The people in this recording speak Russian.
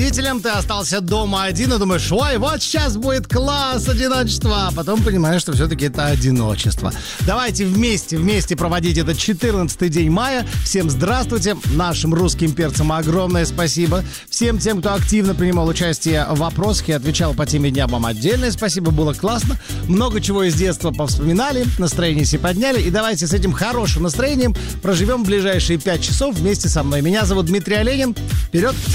родителям, ты остался дома один и думаешь, ой, вот сейчас будет класс одиночества. А потом понимаешь, что все-таки это одиночество. Давайте вместе проводить этот 14-й день мая. Всем здравствуйте. Нашим русским перцам огромное спасибо. Всем тем, кто активно принимал участие в вопросах и отвечал по теме дня, вам отдельное спасибо. Было классно. Много чего из детства повспоминали, настроение себе подняли. И давайте с этим хорошим настроением проживем ближайшие 5 часов вместе со мной. Меня зовут Дмитрий Оленин. Вперед!